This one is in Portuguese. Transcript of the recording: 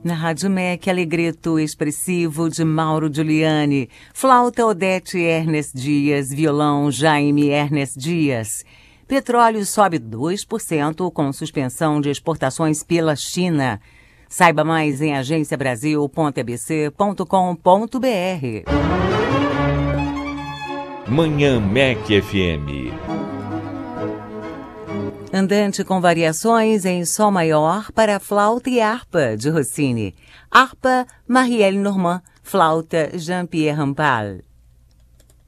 Na Rádio MEC, Alegreto expressivo de Mauro Giuliani, flauta Odete Ernest Dias, violão Jaime Ernest Dias. Petróleo sobe 2% com suspensão de exportações pela China. Saiba mais em agenciabrasil.abc.com.br. Manhã MEC FM. Andante com variações em Sol maior para flauta e harpa, de Rossini. Harpa, Marielle Normand. Flauta, Jean-Pierre Rampal.